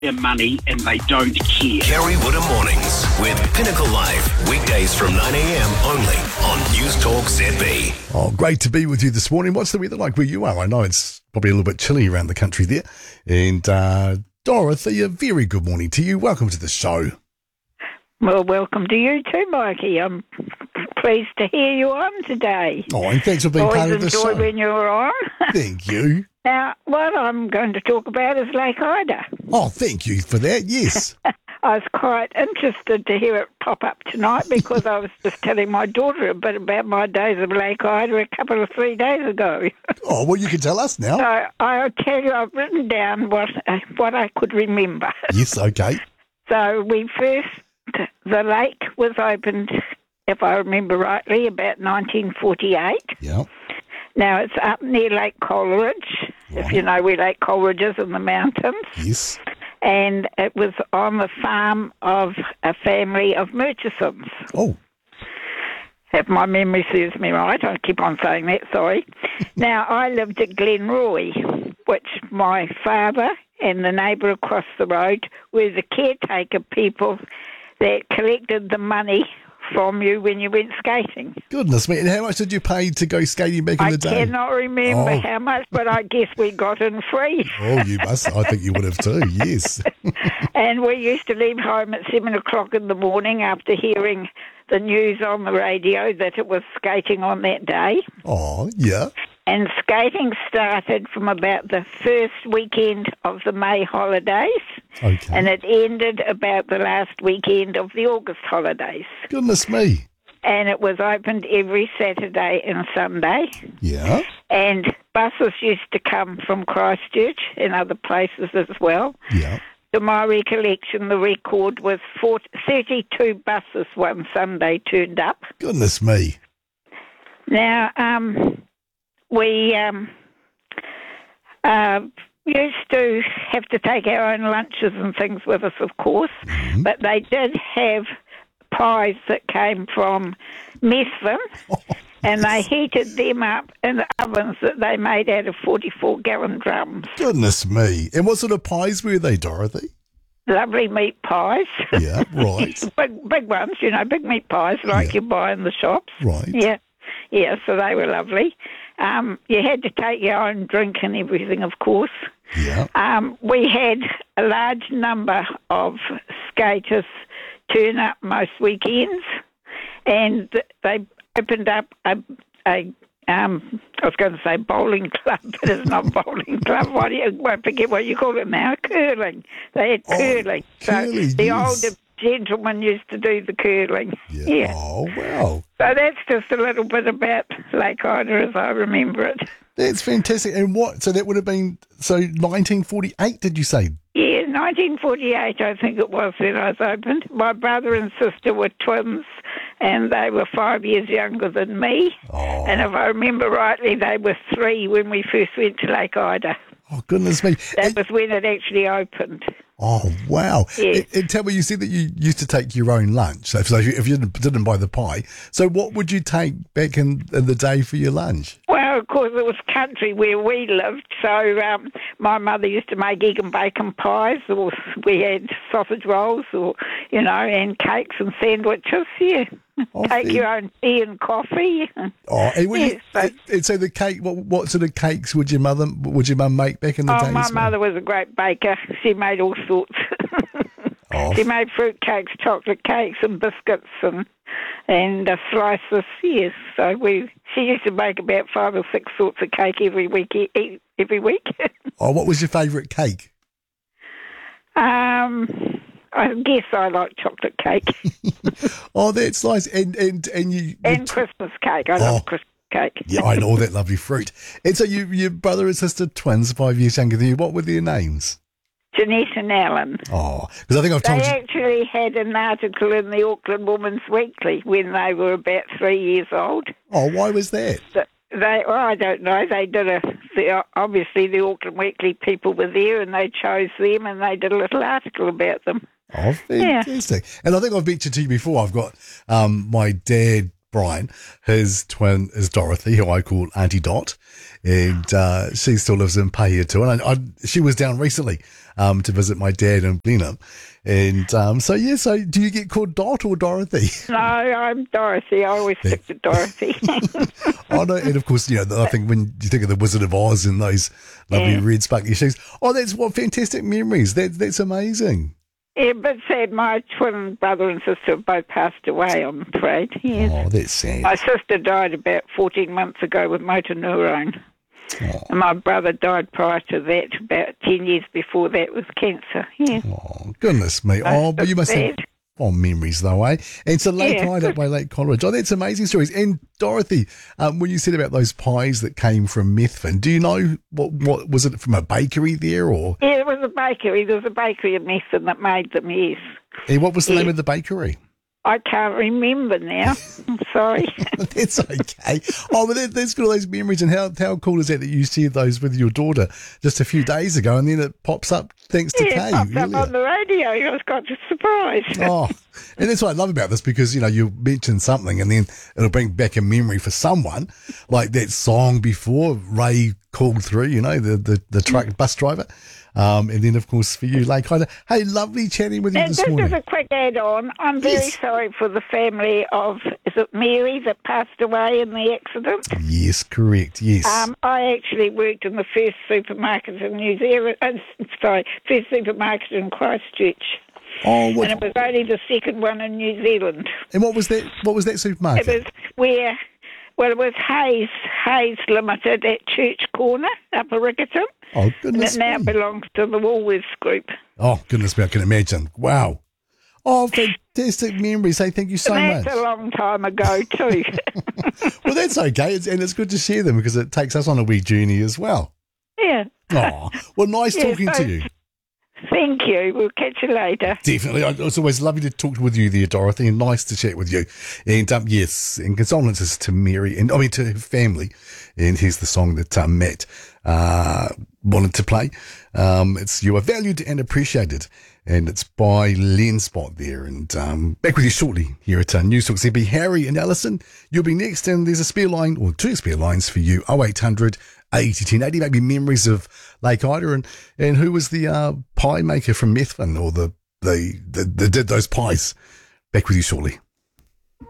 their money and they don't care. Kerry Woodham Mornings with Pinnacle Live. Weekdays from 9 a.m. only on News Talk ZB. Oh, great to be with you this morning. What's the weather like where you are? I know it's probably a little bit chilly around the country there. And Dorothy, a very good morning to you. Welcome to the show. Well, welcome to you too, Mikey. I'm pleased to hear you on today. Oh, and thanks for being part of the show. Always enjoy when you're on. Thank you. Now, what I'm going to talk about is Lake Ida. Oh, thank you for that, yes. I was quite interested to hear it pop up tonight because I was just telling my daughter a bit about my days of Lake Ida a couple of 3 days ago. Oh, well, you can tell us now. So I'll tell you, I've written down what I could remember. Yes, okay. So the lake was opened, if I remember rightly, about 1948. Yeah. Now, it's up near Lake Coleridge, if you know where Lake Coleridge is in the mountains. Yes. And it was on the farm of a family of Murchisons. Oh. If my memory serves me right, I keep on saying that, sorry. Now, I lived at Glenroy, which my father and the neighbour across the road were the caretaker people that collected the money from you when you went skating. Goodness me, and how much did you pay to go skating back in the day? I cannot remember how much, but I guess we got in free. Oh, you must. I think you would have too, yes. And we used to leave home at 7 o'clock in the morning after hearing the news on the radio that it was skating on that day. Oh, yeah. And skating started from about the first weekend of the May holidays. Okay. And it ended about the last weekend of the August holidays. Goodness me. And it was opened every Saturday and Sunday. Yeah. And buses used to come from Christchurch and other places as well. Yeah. To my recollection, the record was 32 buses one Sunday turned up. Goodness me. Now, we used to have to take our own lunches and things with us, of course, but they did have pies that came from Messvin, and they heated them up in the ovens that they made out of 44-gallon drums. Goodness me. And what sort of pies were they, Dorothy? Lovely meat pies. Yeah, right. big ones, big meat pies like you buy in the shops. Right. Yeah, so they were lovely. You had to take your own drink and everything, of course. Yeah. We had a large number of skaters turn up most weekends, and they opened up I was going to say bowling club, but it's not bowling club. I forget what you call it now. Curling. They had curling. Curling, so the yes. older gentlemen used to do the curling. Yeah. Oh, wow. So that's just a little bit about Lake Ida as I remember it. That's fantastic. And so that would have been, 1948, did you say? Yeah, 1948 I think it was when I was opened. My brother and sister were twins and they were 5 years younger than me. Oh. And if I remember rightly, they were 3 when we first went to Lake Ida. Oh, goodness me. That was when it actually opened. Oh, wow. Yes. And tell me, you said that you used to take your own lunch. So if you didn't buy the pie, so what would you take back in the day for your lunch? Well, of course, it was country where we lived. So my mother used to make egg and bacon pies, or we had sausage rolls, or, and cakes and sandwiches, yeah. Oh, take your own tea and coffee. Oh, and so the cake, what sort of cakes would your mum make back in the day? Oh, my mother was a great baker. She made all sorts. She made fruit cakes, chocolate cakes, and biscuits and slices. Yes, so she used to make about 5 or 6 sorts of cake every week. Oh, what was your favourite cake? I guess I like chocolate cake. Oh, that's nice. And Christmas cake. I love Christmas cake. Yeah, I know that lovely fruit. And so your brother and sister, twins, 5 years younger than you. What were their names? Jeanette and Alan. Oh, because I think I've told you. They actually had an article in the Auckland Woman's Weekly when they were about 3 years old. Oh, why was that? I don't know. They did obviously the Auckland Weekly people were there and they chose them and they did a little article about them. Oh, fantastic. Yeah. And I think I've mentioned to you before, I've got my dad Brian, his twin is Dorothy, who I call Auntie Dot, and she still lives in Pahia too. And she was down recently to visit my dad in Blenheim. And so do you get called Dot or Dorothy? No, I'm Dorothy. I always stick to Dorothy. I know, and of course, I think when you think of the Wizard of Oz and those lovely red sparkly shoes, that's what fantastic memories. That's amazing. Yeah, but sad, my twin brother and sister have both passed away, I'm afraid. Yes. Oh, that's sad. My sister died about 14 months ago with motor neurone. Oh. And my brother died prior to that, about 10 years before that, with cancer. Yeah. Oh, goodness me. Oh, but you must have fond memories, though, eh? And so Lake Hyde up by Lake Coleridge. Oh, that's amazing stories. And Dorothy, when you said about those pies that came from Methven, do you know what was it from a bakery there, or? Yeah, it was a bakery. There was a bakery in Methven that made them, yes. And what was the name of the bakery? I can't remember now. I'm sorry. That's okay. Oh, but that's got all those memories, and how cool is that you shared those with your daughter just a few days ago, and then it pops up thanks to Kay. It popped up on the radio. I was quite surprised. Oh, and that's what I love about this, because, you mention something and then it'll bring back a memory for someone, like that song before Ray called through, the truck bus driver. And then, of course, for you, Lake Hyde. Hey, lovely chatting with you this morning. Just as a quick add-on, I'm very sorry for the family of, is it Mary that passed away in the accident? Yes, correct, yes. I actually worked in the first supermarket in New Zealand, first supermarket in Christchurch. Oh, and it was only the second one in New Zealand. And what was that supermarket? It was Hayes Limited at Church Corner, Upper Rickerton. Oh, goodness me. And it now belongs to the Woolworths Group. Oh, goodness me, I can imagine. Wow. Oh, fantastic memories. Hey, thank you so much. That's a long time ago, too. Well, that's okay. And it's good to share them, because it takes us on a wee journey as well. Yeah. Oh, well, nice talking to you. Thank you. We'll catch you later. Definitely. It's always lovely to talk with you there, Dorothy, and nice to chat with you. And yes, and condolences to Mary, and to her family. And here's the song that Matt wanted to play. It's You Are Valued and Appreciated, and it's by Len Spot there. And back with you shortly here at News Talk ZB. Harry and Alison, you'll be next, and there's a spare line, or two spare lines for you, 0800 80 10 80, maybe memories of Lake Ida, and who was the pie maker from Methven, or the did those pies. Back with you shortly.